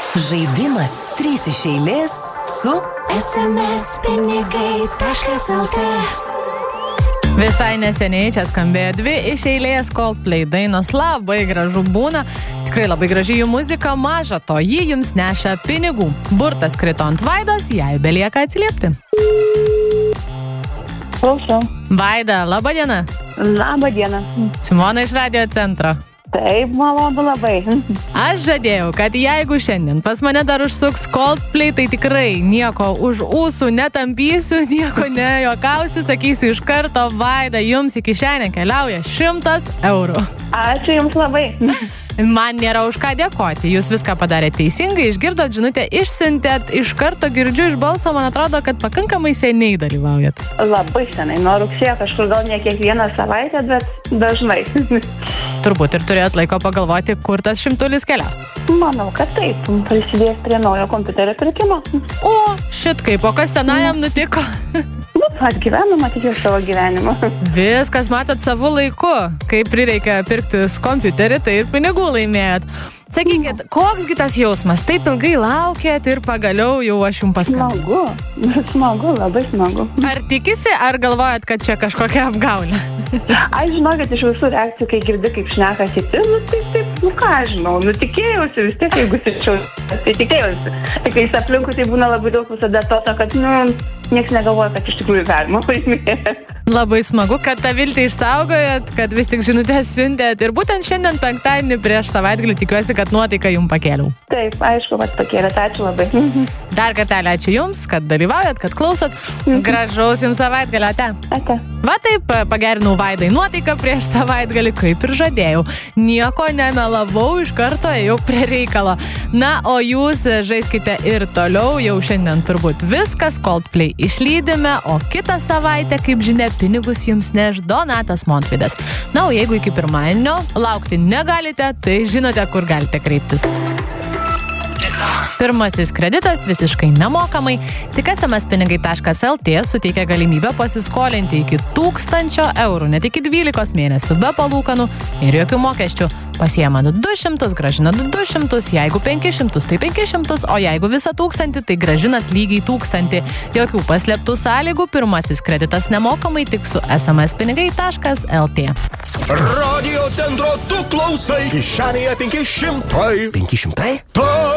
Žaidimas 3 iš eilės su smspinigai.lt. Visai neseniai čia skambėjo 2 iš eilės Coldplay dainos, labai gražu būna, tikrai labai graži jų muzika, maža to, ji jums neša pinigų. Burtas krito ant Vaidos, jai belieka atsiliepti. Klausau. Vaida, laba diena. Labą dieną. Simona iš Radio centro. Taip, malonu labai. Aš žadėjau, kad jeigu šiandien pas mane dar užsuks Coldplay, tai tikrai nieko už ūsų netampysiu, nieko nejuokausiu, sakysiu iš karto, Vaida, jums į kišenę keliauja 100 eurų. Ačiū jums labai. Man nėra už ką dėkoti, jūs viską padarėte teisingai, išgirdot žinutę, išsiuntėt, iš karto girdžiu iš balso, man atrodo, kad pakankamai seniai dalyvaujat. Labai seniai, nuo rugsėjo kažkur gal ne kiekvieną savaitę, bet dažnai. Turbūt ir turėjot laiko pagalvoti, kur tas 100 keliaus. Manau, kad taip, prisidės prie naujo kompiuterio pirkimo. O, šit kaip, o kas senajam nutiko? Atgyvenu, matyčiau savo gyvenimą. Viskas matot savu laiku, kai prireikia pirktis kompiuterį, tai ir pinigų laimėjot. Sakykit, koksgi tas jausmas, taip ilgai laukėt ir pagaliau jau aš jums paskambinau. Smagu, labai smagu. Ar tikisi, ar galvojat, kad čia kažkokia apgaulė? Aš žinau, kad iš visų reakcijų, kai girdi, kaip šneka kiti, taip, ką aš žinau, tikėjausi vis tiek, jeigu sičiau, tai tikėjausi. Tai kai jis aplinkui, tai būna labai daug visada to, kad, nieks negalvoja, kad iš tikrųjų galima laimėti. Labai smagu, kad tą viltį išsaugojat, kad vis tik žinutės siuntėt ir būtent šiandien penktadienį prieš savaitgalį tikiuosi, kad nuotaiką jums pakėliau. Taip, aišku, kad pakėlėt, ačiū labai. Dar kartelį ačiū jums, kad dalyvaujat, kad klausot. Gražaus jums savaitgalio, ate. Ate. Va taip, pagerinau Vaidai nuotaiką prieš savaitgalį, kaip ir žadėjau. Nieko nemelavau, iš karto ėjau prie reikalo. Na, o jūs žaiskite ir toliau, jau šiandien turbūt viskas, Coldplay išlydime, o kitą savaitę, kaip žinia, pinigus jums neš Donatas Montvydas. Na, o jeigu iki pirmadienio laukti negalite, tai žinote, kur galite kreiptis. Pirmasis kreditas visiškai nemokamai, tik smspinigai.lt suteikia galimybę pasiskolinti iki 1000 eurų, net iki 12 mėnesių be palūkanų ir jokių mokesčių. Pasiema 200, gražinat 200, jeigu 500, tai 500, o jeigu visą 1000, tai gražinat lygiai 1000. Jokių paslėptų sąlygų, pirmasis kreditas nemokamai tik su smspinigai.lt. Radio centro tu klausai, kišenėje 500. 500?